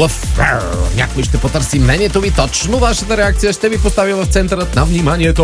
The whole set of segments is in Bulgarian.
Лъв. Някой ще потърси мнението ви. Точно вашата реакция ще ви постави в центърът на вниманието.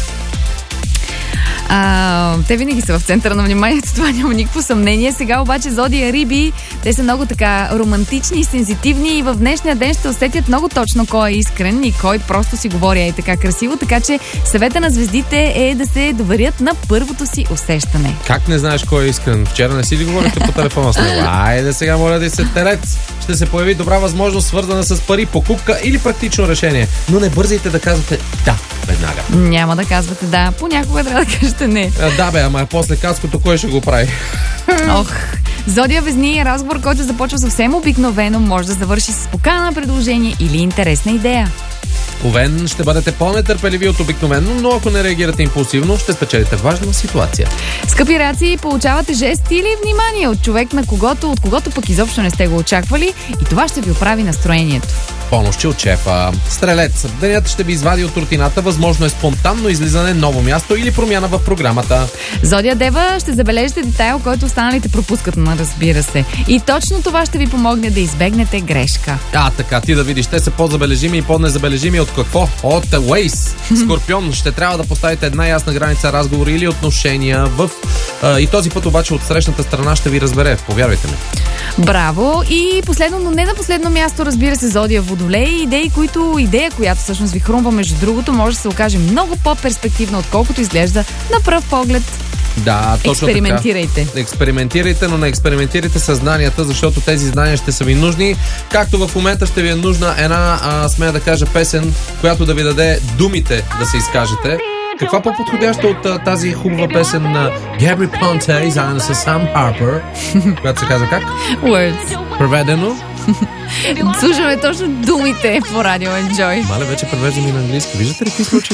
Те винаги са в центъра на вниманието, това няма никакво съмнение. Сега обаче зодия Риби, те са много така романтични и сензитивни и в днешния ден ще усетят много точно кой е искрен и кой просто си говори и така красиво, така че съвета на звездите е да се доверят на първото си усещане. Как не знаеш кой е искрен? Вчера не си ли говорихте по телефона с него? Айде сега, моля да се терец. Ще се появи добра възможност, свързана с пари, покупка или практично решение. Но не бързайте да казвате да веднага. Няма да казвате да. Понякога трябва да кажете не. Да бе, ама после кацкото кой ще го прави? Ох, зодия Везни е разговор, който започва съвсем обикновено, може да завърши с покана, предложение или интересна идея. Овен, ще бъдете по-нетърпеливи от обикновено, но ако не реагирате импулсивно, ще спечелите важна ситуация. Скъпи раци, получавате жест или внимание от човек, от когото пък изобщо не сте го очаквали и това ще ви оправи настроението. Помощи от шефа. Стрелец, денят ще ви извади от рутината, възможно е спонтанно излизане, ново място или промяна в програмата. Зодия Дева, ще забележите детайл, който останалите пропускат, разбира се. И точно това ще ви помогне да избегнете грешка. Така, ти да видиш, те са по-забележими и по-незабележими от какво? От Waze. Скорпион, ще трябва да поставите една ясна граница разговори или отношения и този път обаче от срещната страна ще ви разбере, повярвайте ми. Браво! И последно, но не на последно място, разбира се, зодия Водолей. Идея, която всъщност ви хрумва, между другото, може да се окаже много по-перспективна, отколкото изглежда на пръв поглед. Да, точно експериментирайте. Така. Експериментирайте, но не експериментирайте със знанията, защото тези знания ще са ви нужни. Както в момента ще ви е нужна една, смея да кажа, песен, която да ви даде думите да се изкажете. Каква по-подходяща от тази хубава песен на Габри Понте и заедно с Сам Харпер, която се казва как? Words. Преведено? Слушаме точно думите по радио Enjoy. Мале, вече превеждам и на английски. Виждате ли какви случаи?